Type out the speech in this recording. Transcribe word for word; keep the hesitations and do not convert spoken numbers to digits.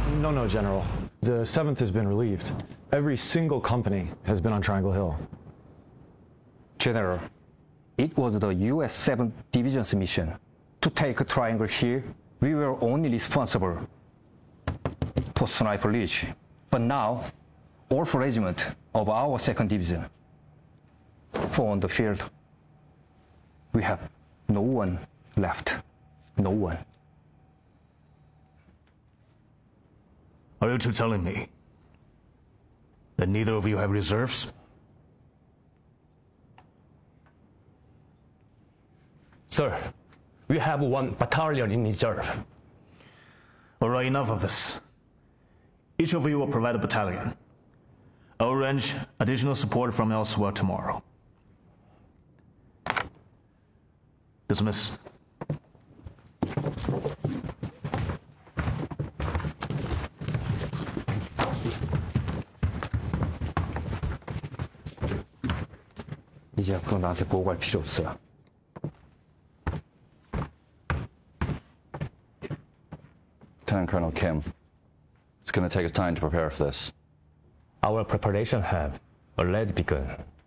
No, no, General. The seventh has been relieved. Every single company has been on Triangle Hill. General, it was the U S seventh Division's mission to take Triangle Hill. We were only responsible for Sniper Ridge. But now, all regiment of our second Division fall on the field. We have no one left. No one. Are you two telling me that neither of you have reserves? Sir, we have one battalion in reserve. All right, enough of this. Each of you will provide a battalion. I'll arrange additional support from elsewhere tomorrow. Dismiss. 이제 앞으로 나한테 보고할 필요 없어요. Lieutenant Colonel Kim, it's going to take us time to prepare for this. Our preparation have already begun.